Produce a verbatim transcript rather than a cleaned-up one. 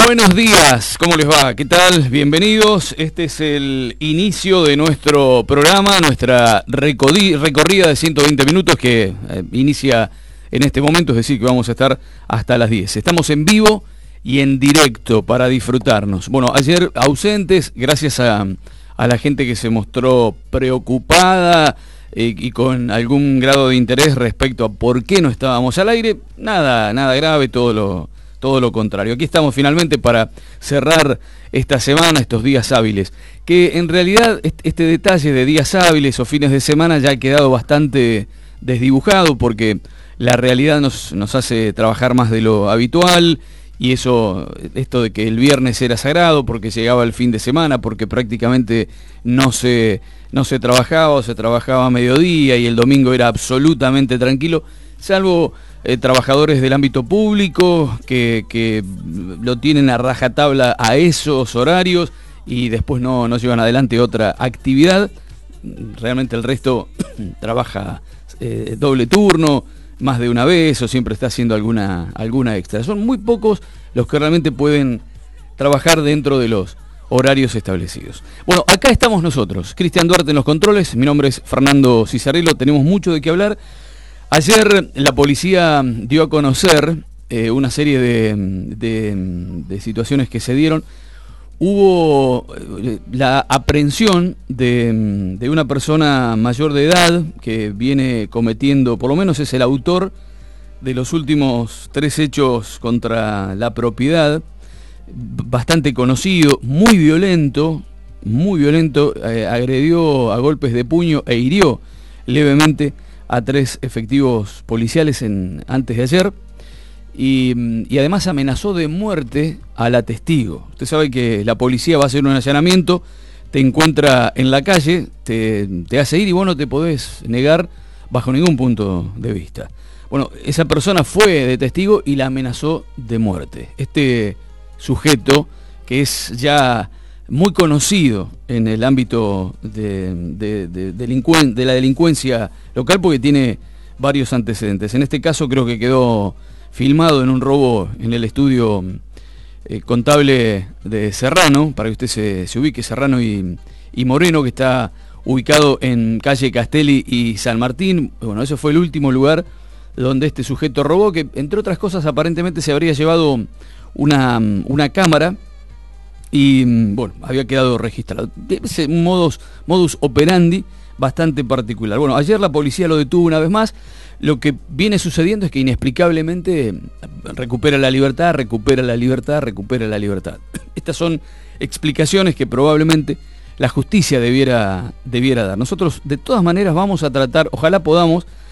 Buenos días, ¿cómo les va? ¿Qué tal? Bienvenidos. Este es el inicio de nuestro programa, nuestra recorrida de ciento veinte minutos que eh, inicia en este momento, es decir, que vamos a estar hasta las diez. Estamos en vivo y en directo para disfrutarnos. Bueno, ayer ausentes, gracias a, a la gente que se mostró preocupada eh, y con algún grado de interés respecto a por qué no estábamos al aire. Nada, nada grave, todo lo... Todo lo contrario. Aquí estamos finalmente para cerrar esta semana, estos días hábiles. Que en realidad este detalle de días hábiles o fines de semana ya ha quedado bastante desdibujado porque la realidad nos, nos hace trabajar más de lo habitual. Y eso, esto de que el viernes era sagrado porque llegaba el fin de semana, porque prácticamente no se, no se trabajaba o se trabajaba a mediodía y el domingo era absolutamente tranquilo, salvo... Eh, trabajadores del ámbito público que, que lo tienen a rajatabla a esos horarios y después no, no llevan adelante otra actividad. Realmente el resto trabaja eh, doble turno, más de una vez o siempre está haciendo alguna, alguna extra. Son muy pocos los que realmente pueden trabajar dentro de los horarios establecidos. Bueno, acá estamos nosotros, Cristian Duarte en los controles, mi nombre es Fernando Cizarello, tenemos mucho de qué hablar. Ayer la policía dio a conocer eh, una serie de, de, de situaciones que se dieron. Hubo eh, la aprehensión de, de una persona mayor de edad que viene cometiendo, por lo menos es el autor de los últimos tres hechos contra la propiedad, bastante conocido, muy violento, muy violento, eh, agredió a golpes de puño e hirió levemente a tres efectivos policiales en, antes de ayer y, y además amenazó de muerte a la testigo. Usted sabe que la policía va a hacer un allanamiento, te encuentra en la calle, te, te hace ir y vos no te podés negar bajo ningún punto de vista. Bueno, esa persona fue de testigo y la amenazó de muerte. Este sujeto que es ya muy conocido en el ámbito de, de, de, delincuen- de la delincuencia local porque tiene varios antecedentes. En este caso creo que quedó filmado en un robo en el estudio eh, contable de Serrano, para que usted se, se ubique, Serrano y, y Moreno, que está ubicado en calle Castelli y San Martín. Bueno, ese fue el último lugar donde este sujeto robó, que entre otras cosas aparentemente se habría llevado una, una cámara y bueno, había quedado registrado. Ese modus, modus operandi bastante particular. Bueno, ayer la policía lo detuvo una vez más. Lo que viene sucediendo es que inexplicablemente recupera la libertad, recupera la libertad, recupera la libertad. Estas son explicaciones que probablemente la justicia debiera, debiera dar. Nosotros de todas maneras vamos a tratar, ojalá podamos